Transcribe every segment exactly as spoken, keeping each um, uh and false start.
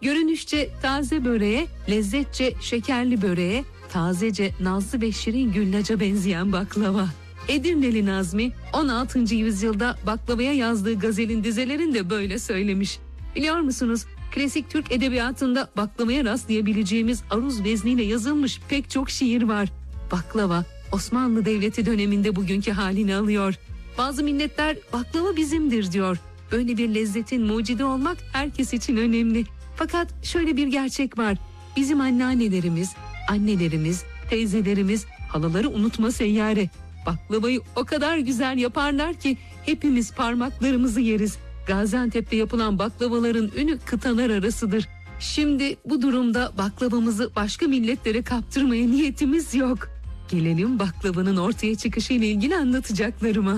Görünüşçe taze böreğe, lezzetçe şekerli böreğe, tazece nazlı ve şirin güllaca benzeyen baklava. Edirneli Nazmi on altıncı yüzyılda baklavaya yazdığı gazelin dizelerinde böyle söylemiş. Biliyor musunuz? Klasik Türk edebiyatında baklavaya rastlayabileceğimiz aruz vezniyle yazılmış pek çok şiir var. Baklava Osmanlı Devleti döneminde bugünkü halini alıyor. Bazı milletler baklava bizimdir diyor. Böyle bir lezzetin mucidi olmak herkes için önemli. Fakat şöyle bir gerçek var. Bizim anneannelerimiz, annelerimiz, teyzelerimiz, halaları unutma seyyare. Baklavayı o kadar güzel yaparlar ki hepimiz parmaklarımızı yeriz. Gaziantep'te yapılan baklavaların ünü kıtalar arasıdır. Şimdi bu durumda baklavamızı başka milletlere kaptırmaya niyetimiz yok. Gelelim baklavanın ortaya çıkışı ile ilgili anlatacaklarıma.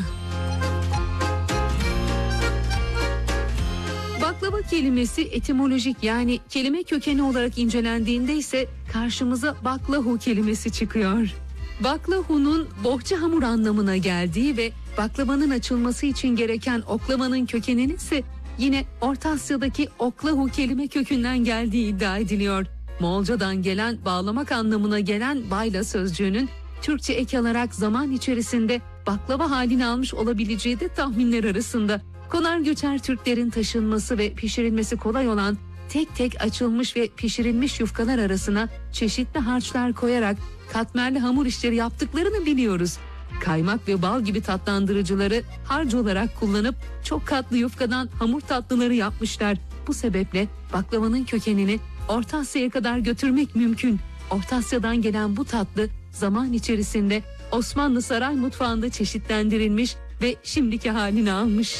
Baklava kelimesi etimolojik, yani kelime kökeni olarak incelendiğinde ise karşımıza baklahu kelimesi çıkıyor. Baklahunun bohça hamur anlamına geldiği ve baklavanın açılması için gereken oklavanın kökeninin ise yine Orta Asya'daki oklahu kelime kökünden geldiği iddia ediliyor. Moğolcadan gelen bağlamak anlamına gelen bayla sözcüğünün Türkçe ek alarak zaman içerisinde baklava halini almış olabileceği de tahminler arasında. Konar göçer Türklerin taşınması ve pişirilmesi kolay olan tek tek açılmış ve pişirilmiş yufkalar arasına çeşitli harçlar koyarak katmerli hamur işleri yaptıklarını biliyoruz. Kaymak ve bal gibi tatlandırıcıları harç olarak kullanıp çok katlı yufkadan hamur tatlıları yapmışlar. Bu sebeple baklavanın kökenini Orta Asya'ya kadar götürmek mümkün. Orta Asya'dan gelen bu tatlı zaman içerisinde Osmanlı saray mutfağında çeşitlendirilmiş ve şimdiki halini almış.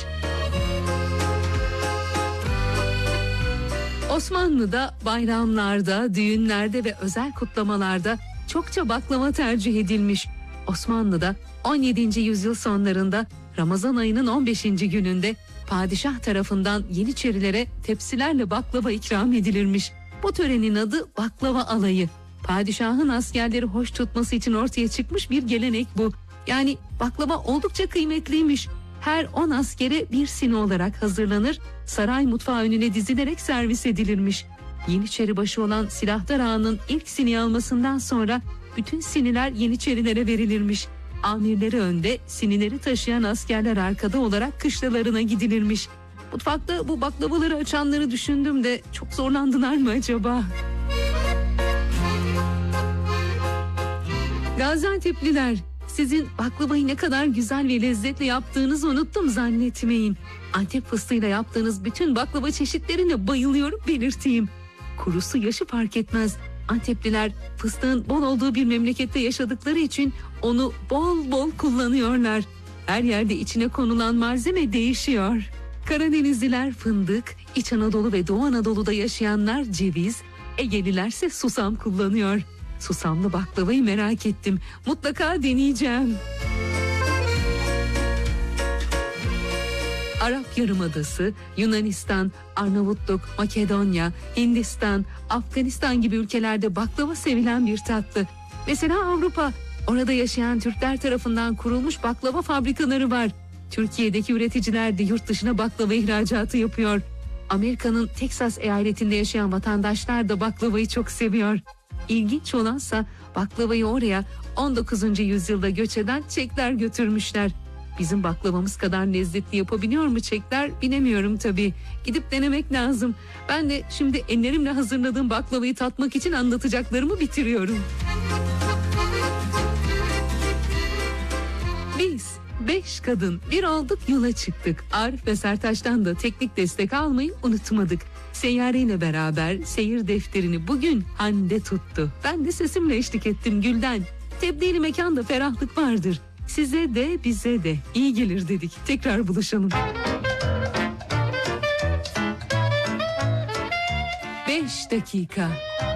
Osmanlı'da bayramlarda, düğünlerde ve özel kutlamalarda çokça baklava tercih edilmiş. Osmanlı'da on yedinci yüzyıl sonlarında Ramazan ayının on beşinci gününde padişah tarafından Yeniçerilere tepsilerle baklava ikram edilirmiş. Bu törenin adı baklava alayı. Padişahın askerleri hoş tutması için ortaya çıkmış bir gelenek bu. Yani baklava oldukça kıymetliymiş. Her on askere bir sini olarak hazırlanır, saray mutfağı önüne dizilerek servis edilirmiş. Yeniçeri olan Silahdar Ağa'nın ilk sini almasından sonra bütün siniler Yeniçerilere verilirmiş. Amirleri önde, sinileri taşıyan askerler arkada olarak kışlalarına gidilirmiş. Mutfakta bu baklavaları açanları düşündüm de çok zorlandılar mı acaba? Gaziantep'liler, sizin baklavayı ne kadar güzel ve lezzetli yaptığınızı unuttum zannetmeyin. Antep fıstığıyla yaptığınız bütün baklava çeşitlerine bayılıyorum belirteyim. Kurusu yaşı fark etmez. Antepliler fıstığın bol olduğu bir memlekette yaşadıkları için onu bol bol kullanıyorlar. Her yerde içine konulan malzeme değişiyor. Karadenizliler fındık, İç Anadolu ve Doğu Anadolu'da yaşayanlar ceviz, Egelilerse susam kullanıyor. Susamlı baklavayı merak ettim. Mutlaka deneyeceğim. Arap Yarımadası, Yunanistan, Arnavutluk, Makedonya, Hindistan, Afganistan gibi ülkelerde baklava sevilen bir tatlı. Mesela Avrupa, orada yaşayan Türkler tarafından kurulmuş baklava fabrikaları var. Türkiye'deki üreticiler de yurt dışına baklava ihracatı yapıyor. Amerika'nın Teksas eyaletinde yaşayan vatandaşlar da baklavayı çok seviyor. İlginç olansa baklavayı oraya on dokuzuncu yüzyılda göç eden Çekler götürmüşler. Bizim baklavamız kadar lezzetli yapabiliyor mu Çekler bilemiyorum tabii. Gidip denemek lazım. Ben de şimdi ellerimle hazırladığım baklavayı tatmak için anlatacaklarımı bitiriyorum. Biz beş kadın bir olduk, yola çıktık. Arif ve Sertaç'tan da teknik destek almayı unutmadık. Seyyare ile beraber seyir defterini bugün Hande tuttu. Ben de sesimle eşlik ettim Gülden. Tebdili mekanda ferahlık vardır. Size de bize de iyi gelir dedik. Tekrar buluşalım. Beş dakika.